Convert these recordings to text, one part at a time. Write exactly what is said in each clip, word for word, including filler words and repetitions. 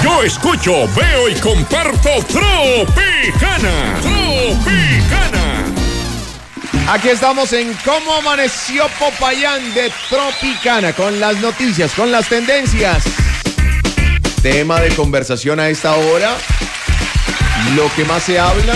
Yo escucho, veo y comparto Tropicana. Tropicana. Aquí estamos en Cómo Amaneció Popayán de Tropicana, con las noticias, con las tendencias. Tema de conversación a esta hora, lo que más se habla,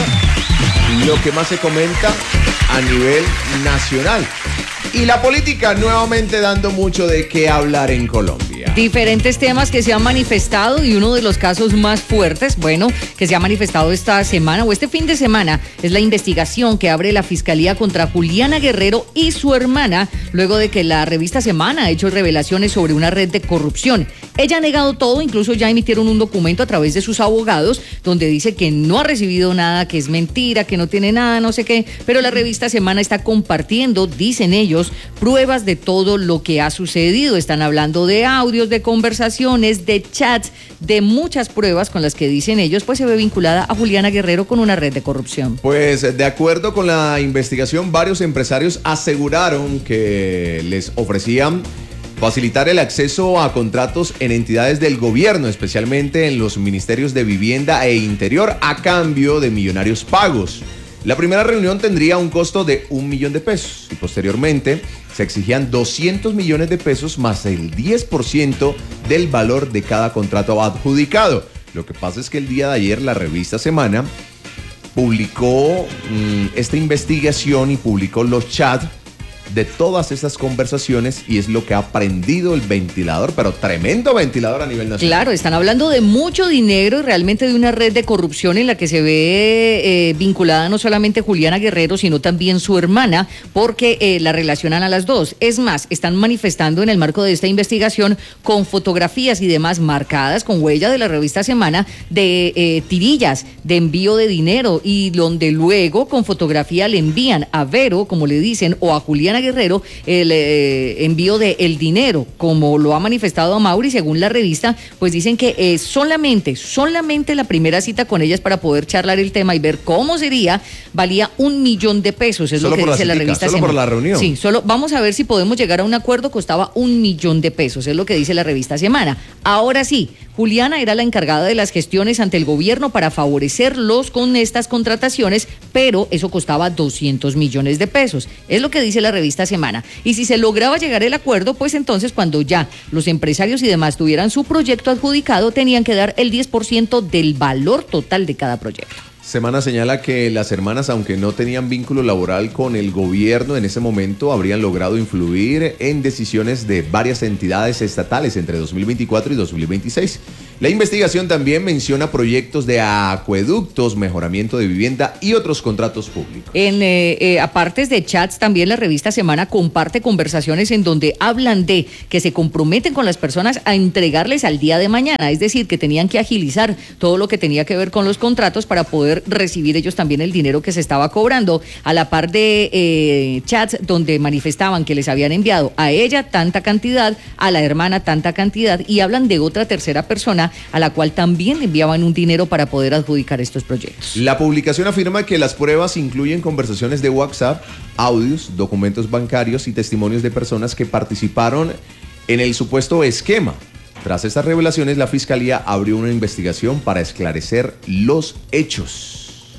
lo que más se comenta a nivel nacional. Y la política nuevamente dando mucho de qué hablar en Colombia. Diferentes temas que se han manifestado y uno de los casos más fuertes, bueno, que se ha manifestado esta semana o este fin de semana, es la investigación que abre la Fiscalía contra Juliana Guerrero y su hermana, luego de que la revista Semana ha hecho revelaciones sobre una red de corrupción. Ella ha negado todo, incluso ya emitieron un documento a través de sus abogados, donde dice que no ha recibido nada, que es mentira, que no tiene nada, no sé qué, pero la revista Semana está compartiendo, dicen ellos, pruebas de todo lo que ha sucedido. Están hablando de audios, de conversaciones, de chats, de muchas pruebas con las que dicen ellos, pues se ve vinculada a Juliana Guerrero con una red de corrupción. Pues de acuerdo con la investigación, varios empresarios aseguraron que les ofrecían facilitar el acceso a contratos en entidades del gobierno, especialmente en los ministerios de Vivienda e Interior, a cambio de millonarios pagos. La primera reunión tendría un costo de un millón de pesos y posteriormente se exigían doscientos millones de pesos más el diez por ciento del valor de cada contrato adjudicado. Lo que pasa es que el día de ayer la revista Semana publicó mmm, esta investigación y publicó los chats de todas esas conversaciones y es lo que ha prendido el ventilador, pero tremendo ventilador a nivel nacional. Claro, están hablando de mucho dinero y realmente de una red de corrupción en la que se ve eh, vinculada no solamente Juliana Guerrero, sino también su hermana, porque eh, la relacionan a las dos. Es más, están manifestando en el marco de esta investigación con fotografías y demás marcadas con huella de la revista Semana de eh, tirillas de envío de dinero y donde luego con fotografía le envían a Vero, como le dicen, o a Juliana Guerrero el eh, envío de el dinero, como lo ha manifestado a Mauri, según la revista, pues dicen que eh, solamente, solamente la primera cita con ellas para poder charlar el tema y ver cómo sería, valía un millón de pesos, es solo lo que dice la, la revista. Solo Semana. Por la reunión. Sí, solo vamos a ver si podemos llegar a un acuerdo, costaba un millón de pesos, es lo que dice la revista Semana. Ahora sí, Juliana era la encargada de las gestiones ante el gobierno para favorecerlos con estas contrataciones, pero eso costaba doscientos millones de pesos, es lo que dice la revista Semana. Y si se lograba llegar el acuerdo, pues entonces cuando ya los empresarios y demás tuvieran su proyecto adjudicado, tenían que dar el diez por ciento del valor total de cada proyecto. Semana señala que las hermanas, aunque no tenían vínculo laboral con el gobierno en ese momento, habrían logrado influir en decisiones de varias entidades estatales entre dos mil veinticuatro y dos mil veintiséis. La investigación también menciona proyectos de acueductos, mejoramiento de vivienda y otros contratos públicos. En eh, eh, aparte de chats, también la revista Semana comparte conversaciones en donde hablan de que se comprometen con las personas a entregarles al día de mañana, es decir, que tenían que agilizar todo lo que tenía que ver con los contratos para poder recibir ellos también el dinero que se estaba cobrando, a la par de eh, chats donde manifestaban que les habían enviado a ella tanta cantidad, a la hermana tanta cantidad, y hablan de otra tercera persona a la cual también le enviaban un dinero para poder adjudicar estos proyectos. La publicación afirma que las pruebas incluyen conversaciones de WhatsApp, audios, documentos bancarios y testimonios de personas que participaron en el supuesto esquema. Tras estas revelaciones, la Fiscalía abrió una investigación para esclarecer los hechos.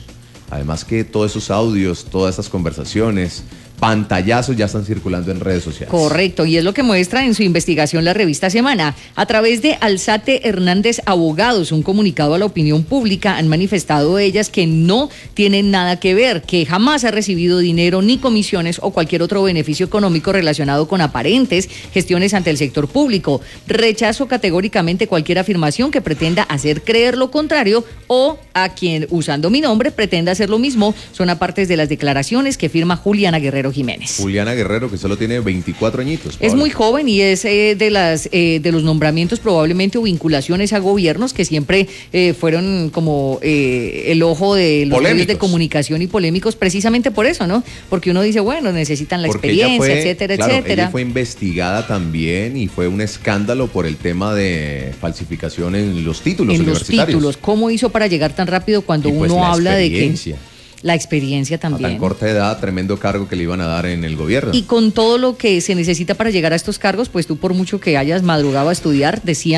Además que todos esos audios, todas esas conversaciones, pantallazos ya están circulando en redes sociales. Correcto, y es lo que muestra en su investigación la revista Semana. A través de Alzate Hernández Abogados, un comunicado a la opinión pública, han manifestado ellas que no tienen nada que ver, que jamás ha recibido dinero ni comisiones o cualquier otro beneficio económico relacionado con aparentes gestiones ante el sector público. Rechazo categóricamente cualquier afirmación que pretenda hacer creer lo contrario o a quien, usando mi nombre, pretenda hacer lo mismo. Son apartes de las declaraciones que firma Juliana Guerrero Jiménez. Juliana Guerrero, que solo tiene veinticuatro añitos. Paola. Es muy joven y es eh, de las eh, de los nombramientos probablemente o vinculaciones a gobiernos que siempre eh, fueron como eh, el ojo de los medios de comunicación y polémicos precisamente por eso, ¿no? Porque uno dice, bueno, necesitan la Porque experiencia, fue, etcétera, claro, etcétera. Ella fue investigada también y fue un escándalo por el tema de falsificación en los títulos en universitarios. En los títulos. ¿Cómo hizo para llegar tan rápido cuando y pues uno habla de que... La experiencia también. A tan corta edad, tremendo cargo que le iban a dar en el gobierno. Y con todo lo que se necesita para llegar a estos cargos, pues tú por mucho que hayas madrugado a estudiar, decían,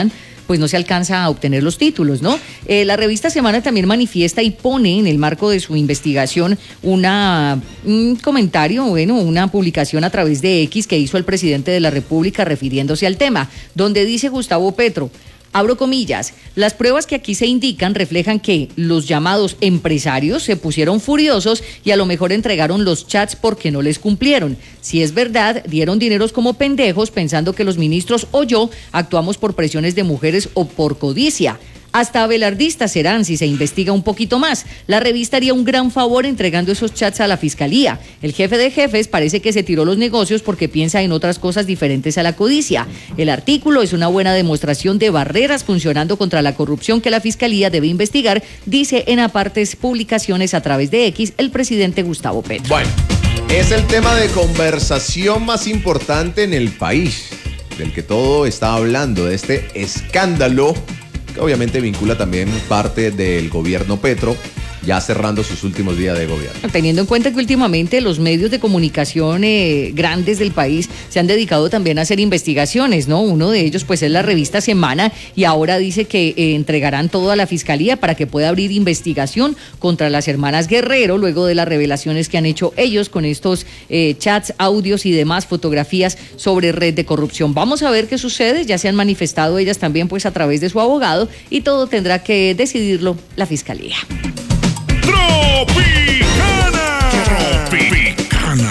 pues no se alcanza a obtener los títulos, ¿no? Eh, la revista Semana también manifiesta y pone en el marco de su investigación una, un comentario, bueno, una publicación a través de X que hizo el presidente de la República refiriéndose al tema, donde dice Gustavo Petro, abro comillas, las pruebas que aquí se indican reflejan que los llamados empresarios se pusieron furiosos y a lo mejor entregaron los chats porque no les cumplieron. Si es verdad, dieron dineros como pendejos pensando que los ministros o yo actuamos por presiones de mujeres o por codicia. Hasta abelardistas serán si se investiga un poquito más. La revista haría un gran favor entregando esos chats a la fiscalía. El jefe de jefes parece que se tiró los negocios porque piensa en otras cosas diferentes a la codicia. El artículo es una buena demostración de barreras funcionando contra la corrupción que la fiscalía debe investigar, dice en apartes publicaciones a través de X el presidente Gustavo Petro. Bueno, es el tema de conversación más importante en el país, del que todo está hablando, de este escándalo que obviamente vincula también parte del gobierno Petro, ya cerrando sus últimos días de gobierno. Teniendo en cuenta que últimamente los medios de comunicación eh, grandes del país se han dedicado también a hacer investigaciones, ¿no? Uno de ellos pues es la revista Semana y ahora dice que eh, entregarán todo a la fiscalía para que pueda abrir investigación contra las hermanas Guerrero luego de las revelaciones que han hecho ellos con estos eh, chats, audios y demás fotografías sobre red de corrupción. Vamos a ver qué sucede, ya se han manifestado ellas también pues a través de su abogado y todo tendrá que decidirlo la fiscalía. Tropicana. Tropicana.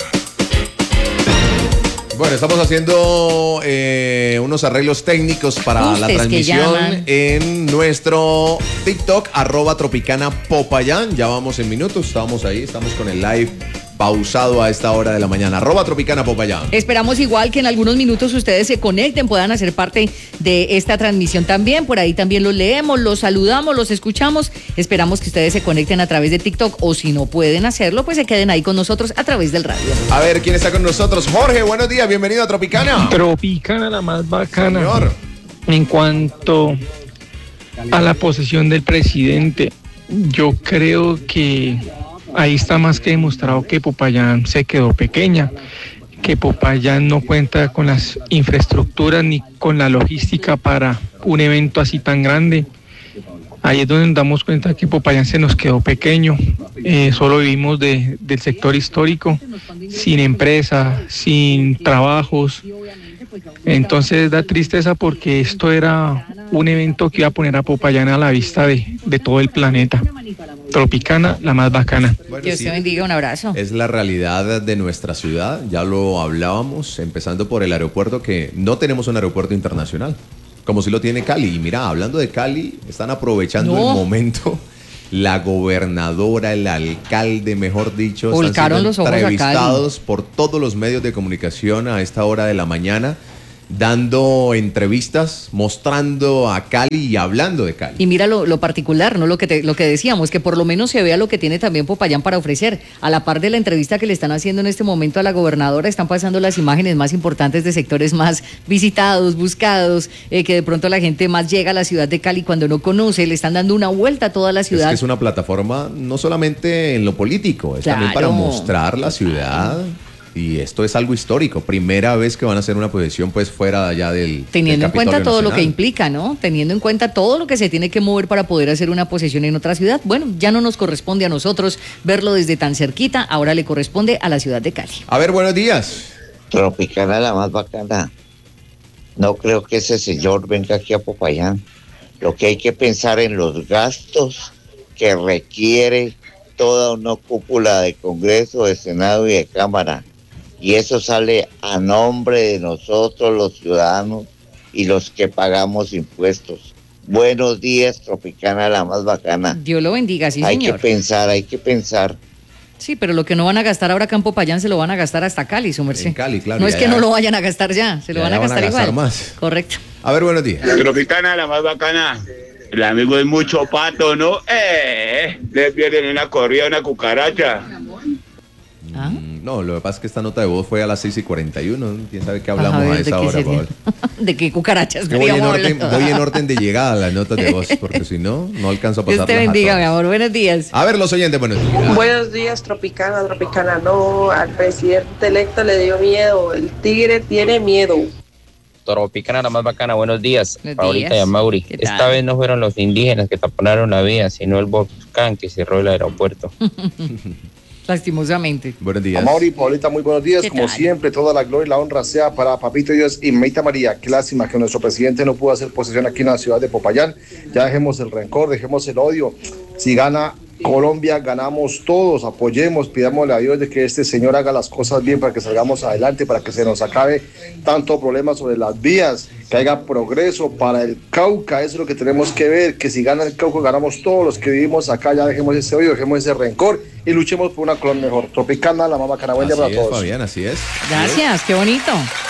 Bueno, estamos haciendo eh, unos arreglos técnicos para Ustedes la transmisión en nuestro TikTok, arroba Tropicana Popayán. Ya vamos en minutos, estamos ahí, estamos con el live pausado a esta hora de la mañana, arroba Tropicana Popayán. Esperamos igual que en algunos minutos ustedes se conecten, puedan hacer parte de esta transmisión también, por ahí también los leemos, los saludamos, los escuchamos, esperamos que ustedes se conecten a través de TikTok o si no pueden hacerlo, pues se queden ahí con nosotros a través del radio. A ver, ¿quién está con nosotros? Jorge, buenos días, bienvenido a Tropicana. Tropicana, la más bacana. Señor. En cuanto a la posesión del presidente, yo creo que ahí está más que demostrado que Popayán se quedó pequeña, que Popayán no cuenta con las infraestructuras ni con la logística para un evento así tan grande. Ahí es donde nos damos cuenta que Popayán se nos quedó pequeño, eh, solo vivimos de, del sector histórico, sin empresa, sin trabajos. Entonces da tristeza porque esto era un evento que iba a poner a Popayán a la vista de, de todo el planeta. Tropicana, la más bacana. Bueno, Dios sí, te bendiga, un abrazo. es la realidad de nuestra ciudad, ya lo hablábamos, empezando por el aeropuerto, que no tenemos un aeropuerto internacional, como si lo tiene Cali. Y mira, hablando de Cali, están aprovechando No. el momento. La gobernadora, el alcalde, mejor dicho, Volcaron están los siendo ojos a Cali. entrevistados por todos los medios de comunicación a esta hora de la mañana, dando entrevistas, mostrando a Cali y hablando de Cali. Y mira lo, lo particular, ¿no? Lo que, te- lo que decíamos, que por lo menos se vea lo que tiene también Popayán para ofrecer. A la par de la entrevista que le están haciendo en este momento a la gobernadora, están pasando las imágenes más importantes de sectores más visitados, buscados, eh, que de pronto la gente más llega a la ciudad de Cali cuando no conoce, le están dando una vuelta a toda la Es ciudad. que es una plataforma no solamente en lo político, es también para Claro. mostrar la ciudad. Y esto es algo histórico, primera vez que van a hacer una posesión pues fuera allá del Teniendo del en cuenta Capitolio todo lo que Nacional. implica, ¿no? Teniendo en cuenta todo lo que se tiene que mover para poder hacer una posesión en otra ciudad. Bueno, ya no nos corresponde a nosotros verlo desde tan cerquita, ahora le corresponde a la ciudad de Cali. A ver, buenos días. Tropicana, la más bacana. No creo que ese señor venga aquí a Popayán. Lo que hay que pensar en los gastos que requiere toda una cúpula de Congreso, de Senado y de Cámara. Y eso sale a nombre de nosotros, los ciudadanos y los que pagamos impuestos. Buenos días, Tropicana, la más bacana. Dios lo bendiga, sí, hay señor. que pensar, hay que pensar. Sí, pero lo que no van a gastar ahora acá en Popayán se lo van a gastar hasta Cali, su merced. En Cali, claro, No ya, es que ya. no lo vayan a gastar ya, se lo Ya, van ya a van a gastar gastar igual. más. Correcto. A ver, buenos días. Tropicana, la más bacana. El amigo es mucho pato, ¿no? Eh, le pierden una corrida, una cucaracha. Ah. Mm, No, lo que pasa es que esta nota de voz fue a las seis y cuarenta y uno. ¿Quién sabe qué hablamos Ajá, a, ver, ¿de esa qué hora, sería? Paola? ¿De qué cucarachas Que voy, en estaríamos orden, hablando? voy en orden de llegada a las notas de voz, porque si no, no alcanzo a Dios pasar. te bendiga, mi amor. Buenos días. A ver, los oyentes, buenos días. Buenos días, Tropicana, Tropicana. No, al presidente electo le dio miedo. El tigre tiene miedo. Tropicana, la más bacana, buenos días. Buenos Paulita días. y Mauri. ¿Qué tal? Esta vez no fueron los indígenas que taponaron la vía, sino el volcán que cerró el aeropuerto. Lastimosamente. Buenos días. Amaury, Paulita, muy buenos días. ¿Qué Como tal? siempre, toda la gloria y la honra sea para Papito Dios y Meita María. Qué lástima que nuestro presidente no pudo hacer posesión aquí en la ciudad de Popayán. Ya dejemos el rencor, dejemos el odio. Si gana Colombia, ganamos todos. Apoyemos, pidámosle a Dios de que este señor haga las cosas bien para que salgamos adelante, para que se nos acabe tanto problema sobre las vías, que haya progreso para el Cauca. Eso es lo que tenemos que ver, que si gana el Cauca, ganamos todos los que vivimos acá. Ya dejemos ese odio, dejemos ese rencor y luchemos por una Colombia mejor. Tropicana, la más bacana. Buen día para Así es, todos. Fabián, así es. Gracias, qué bonito.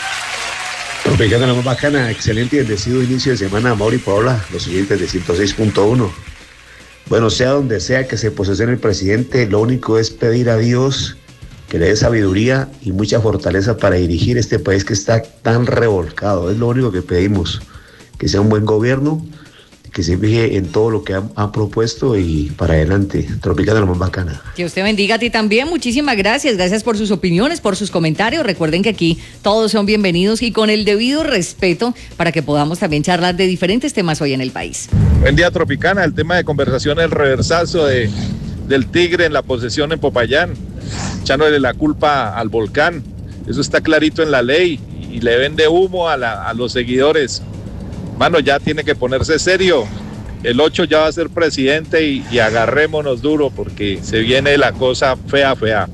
Tropicana, la más bacana, excelente y bendecido inicio de semana, Mauri y Paola, los siguientes de ciento seis punto uno. Bueno, sea donde sea que se posesione el presidente, lo único es pedir a Dios que le dé sabiduría y mucha fortaleza para dirigir este país que está tan revolcado. Es lo único que pedimos, que sea un buen gobierno, que se fije en todo lo que ha, ha propuesto y para adelante. Tropicana, la más bacana. Que usted bendiga a ti también. Muchísimas gracias. Gracias por sus opiniones, por sus comentarios. Recuerden que aquí todos son bienvenidos y con el debido respeto para que podamos también charlar de diferentes temas hoy en el país. Buen día, Tropicana. El tema de conversación es el reversazo de, del Tigre en la posesión en Popayán, echándole la culpa al volcán. Eso está clarito en la ley y le vende humo a, la, a los seguidores. Mano, ya tiene que ponerse serio. El ocho ya va a ser presidente y, y agarrémonos duro porque se viene la cosa fea, fea.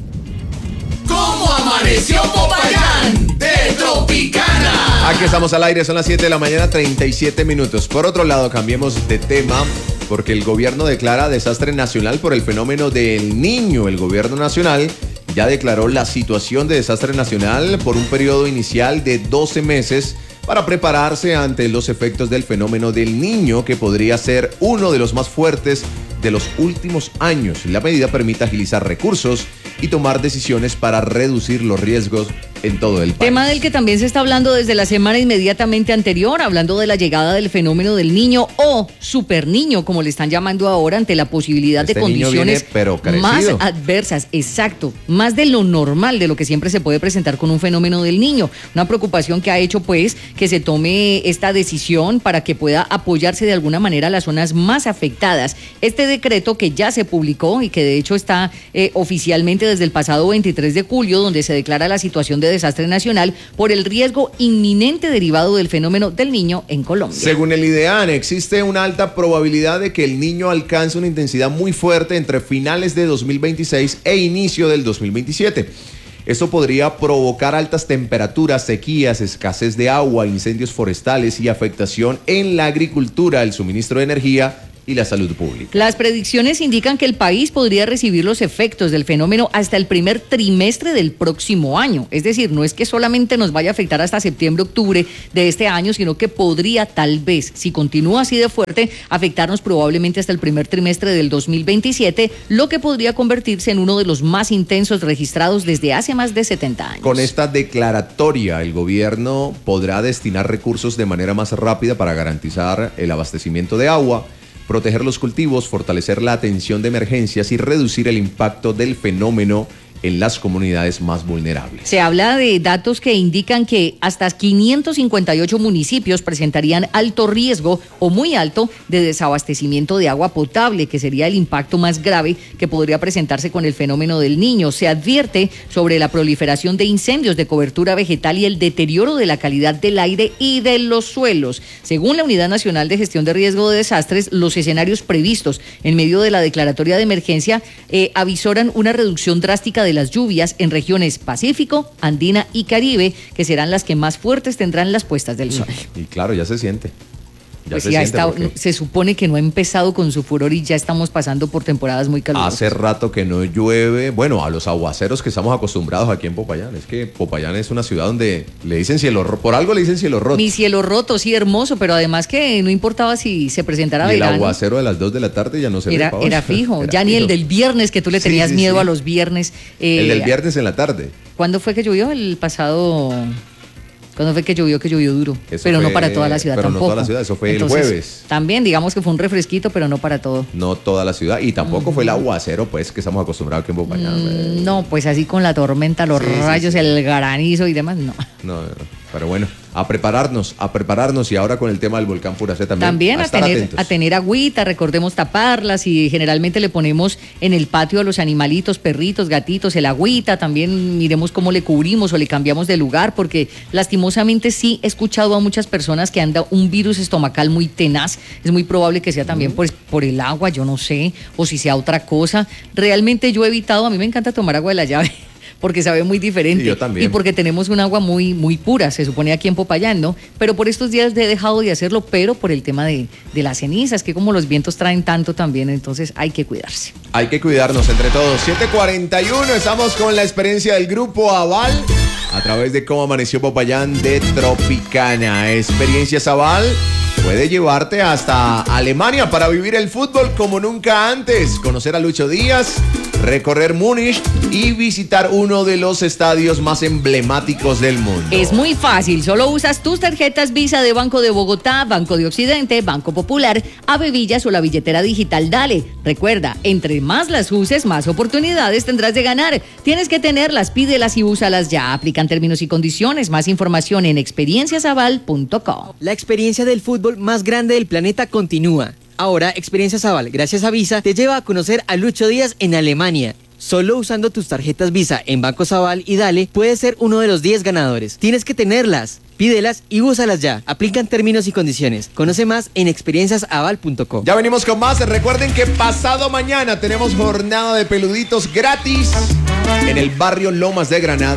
¿Cómo amaneció Popayán? De Tropicana. Aquí estamos al aire, son las siete de la mañana, treinta y siete minutos. Por otro lado, cambiemos de tema porque el gobierno declara desastre nacional por el fenómeno del Niño. El gobierno nacional ya declaró la situación de desastre nacional por un periodo inicial de doce meses para prepararse ante los efectos del fenómeno del Niño, que podría ser uno de los más fuertes de los últimos años. La medida permite agilizar recursos y tomar decisiones para reducir los riesgos en todo el país. Tema del que también se está hablando desde la semana inmediatamente anterior, hablando de la llegada del fenómeno del Niño o super niño, como le están llamando ahora, ante la posibilidad Este de niño condiciones viene, pero crecido. más adversas, exacto, más de lo normal, de lo que siempre se puede presentar con un fenómeno del Niño. Una preocupación que ha hecho pues que se tome esta decisión para que pueda apoyarse de alguna manera a las zonas más afectadas. Este decreto que ya se publicó y que de hecho está eh, oficialmente desde el pasado veintitrés de julio, donde se declara la situación de desastre nacional por el riesgo inminente derivado del fenómeno del Niño en Colombia. Según el IDEAN, existe una alta probabilidad de que el Niño alcance una intensidad muy fuerte entre finales de dos mil veintiséis e inicio del dos mil veintisiete. Esto podría provocar altas temperaturas, sequías, escasez de agua, incendios forestales y afectación en la agricultura, el suministro de energía y la salud pública. Las predicciones indican que el país podría recibir los efectos del fenómeno hasta el primer trimestre del próximo año. Es decir, no es que solamente nos vaya a afectar hasta septiembre, octubre de este año, sino que podría tal vez, si continúa así de fuerte, afectarnos probablemente hasta el primer trimestre del dos mil veintisiete, lo que podría convertirse en uno de los más intensos registrados desde hace más de setenta años. Con esta declaratoria, el gobierno podrá destinar recursos de manera más rápida para garantizar el abastecimiento de agua, proteger los cultivos, fortalecer la atención de emergencias y reducir el impacto del fenómeno en las comunidades más vulnerables. Se habla de datos que indican que hasta quinientos cincuenta y ocho municipios presentarían alto riesgo o muy alto de desabastecimiento de agua potable, que sería el impacto más grave que podría presentarse con el fenómeno del Niño. Se advierte sobre la proliferación de incendios de cobertura vegetal y el deterioro de la calidad del aire y de los suelos. Según la Unidad Nacional de Gestión de Riesgo de Desastres, los escenarios previstos en medio de la declaratoria de emergencia eh, avisoran una reducción drástica de de las lluvias en regiones Pacífico, Andina y Caribe, que serán las que más fuertes tendrán las puestas del sol. Y claro, ya se siente. Ya Pues se ya siente está, porque se supone que no ha empezado con su furor y ya estamos pasando por temporadas muy calurosas. hace rato que no llueve, bueno, a los aguaceros que estamos acostumbrados aquí en Popayán. Es que Popayán es una ciudad donde le dicen cielo roto, por algo le dicen cielo roto. Mi cielo roto, sí, hermoso, pero además que no importaba si se presentara Y el verano. aguacero de las dos de la tarde ya no se ve, Era, Paola. era fijo, Era ya ni fijo. el del viernes, que tú le Sí, tenías sí, miedo sí. a los viernes. eh, El del viernes en la tarde. ¿Cuándo fue que llovió? El pasado... ¿Cuándo fue que llovió? Que llovió duro. Eso pero no fue- para toda la ciudad pero no tampoco. toda la ciudad, eso fue el Entonces, jueves. También, digamos que fue un refresquito, pero no para todo. No toda la ciudad. Y tampoco fue el aguacero, pues, que estamos acostumbrados aquí en Popayán. Mm, no, pues así con la tormenta, los Sí, sí, rayos, sí. el granizo y demás, no. No, no. Pero bueno, a prepararnos, a prepararnos y ahora con el tema del volcán Puracé también. También a, a, tener, a tener agüita, recordemos taparlas y generalmente le ponemos en el patio a los animalitos, perritos, gatitos, el agüita, también miremos cómo le cubrimos o le cambiamos de lugar, porque lastimosamente sí he escuchado a muchas personas que anda un virus estomacal muy tenaz, es muy probable que sea también pues, por el agua, yo no sé, o si sea otra cosa. Realmente yo he evitado, a mí me encanta tomar agua de la llave, porque sabe muy diferente. Sí, yo también. Y porque tenemos un agua muy, muy pura, se supone aquí en Popayán, ¿no? Pero por estos días he dejado de hacerlo, pero por el tema de, de las cenizas, que como los vientos traen tanto también, entonces hay que cuidarse. Hay que cuidarnos entre todos. siete cuarenta y uno, estamos con la experiencia del Grupo Aval a través de Cómo Amaneció Popayán de Tropicana. Experiencias Aval puede llevarte hasta Alemania para vivir el fútbol como nunca antes, conocer a Lucho Díaz, recorrer Múnich y visitar uno de los estadios más emblemáticos del mundo. Es muy fácil, solo usas tus tarjetas Visa de Banco de Bogotá, Banco de Occidente, Banco Popular, Avevillas o la billetera digital Dale. Recuerda, entre más las uses, más oportunidades tendrás de ganar. Tienes que tenerlas, pídelas y úsalas ya. Aplican términos y condiciones. Más información en experiencias aval punto com. La experiencia del fútbol más grande del planeta continúa. Ahora, Experiencias Aval, gracias a Visa, te lleva a conocer a Lucho Díaz en Alemania. Solo usando tus tarjetas Visa en Bancos Aval y Dale, puedes ser uno de los diez ganadores. Tienes que tenerlas, pídelas y úsalas ya. Aplican términos y condiciones. Conoce más en experiencias aval punto com. Ya venimos con más. Recuerden que pasado mañana tenemos jornada de peluditos gratis en el barrio Lomas de Granada.